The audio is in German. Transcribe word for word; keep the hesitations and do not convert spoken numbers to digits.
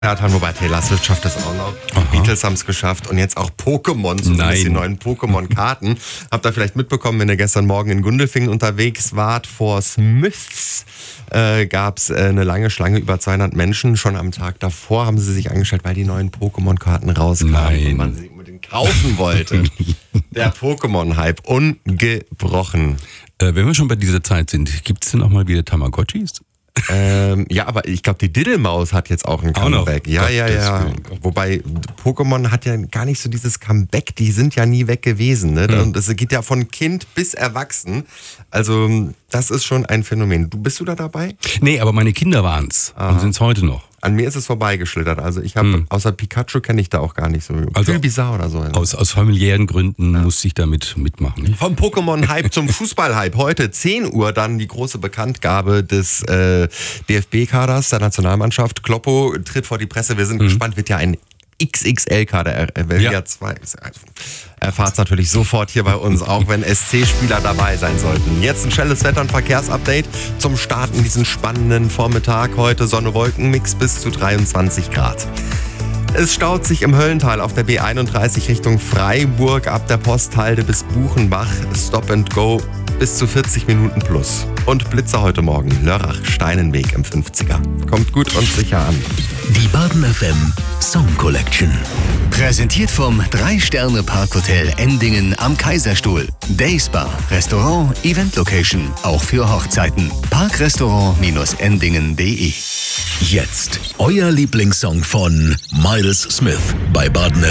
Ja, wobei Taylor Swift schafft das auch noch. Die Aha. Beatles haben es geschafft und jetzt auch Pokémon, zumindest die neuen Pokémon-Karten. Habt ihr vielleicht mitbekommen, wenn ihr gestern Morgen in Gundelfingen unterwegs wart, vor Smiths äh, gab es äh, eine lange Schlange, über zweihundert Menschen. Schon am Tag davor haben sie sich angestellt, weil die neuen Pokémon-Karten rauskamen Nein. und man sie unbedingt kaufen wollte. Der Pokémon-Hype, ungebrochen. Äh, wenn wir schon bei dieser Zeit sind, gibt es denn auch mal wieder Tamagotchis? Ähm, ja, aber ich glaube, die Diddlemaus hat jetzt auch ein Auch noch? Comeback. Ja, Gottes ja, ja. Willen. Wobei Pokémon hat ja gar nicht so dieses Comeback. Die sind ja nie weg gewesen. Ne? Mhm. Und es geht ja von Kind bis Erwachsen. Also das ist schon ein Phänomen. Du bist du da dabei? Nee, aber meine Kinder waren's und sind es heute noch. An mir ist es vorbeigeschlittert. Also ich habe, Mhm. außer Pikachu kenne ich da auch gar nicht so. Also- Viel bizarr oder so. Aus, aus familiären Gründen musste ich damit mitmachen. Vom Pokémon-Hype zum Fußball-Hype. Heute zehn Uhr dann die große Bekanntgabe des äh, D F B-Kaders der Nationalmannschaft. Kloppo tritt vor die Presse. Wir sind gespannt, wird ja ein X X L-Kader. Er, er will Ja. ja zwei. Erfahrt's natürlich sofort hier bei uns, auch wenn S C-Spieler dabei sein sollten. Jetzt ein schnelles Wetter- und Verkehrsupdate zum Start in diesen spannenden Vormittag. Heute Sonne-Wolken-Mix bis zu dreiundzwanzig Grad. Es staut sich im Höllental auf der B einunddreißig Richtung Freiburg ab der Posthalde bis Buchenbach. Stop and Go bis zu vierzig Minuten plus. Und Blitzer heute Morgen, Lörrach, Steinenweg im fünfziger. Kommt gut und sicher an. Die Baden F M Song Collection. Präsentiert vom drei Sterne Parkhotel Endingen am Kaiserstuhl. Dayspa, Restaurant, Event Location, auch für Hochzeiten. Parkrestaurant Endingen punkt de. Jetzt euer Lieblingssong von Miles Smith bei Baden F M.